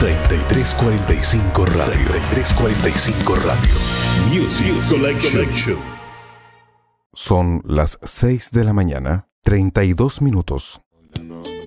3345 Radio. 3345 Radio. Music Collection. Son las 6 de la mañana, 32 minutos.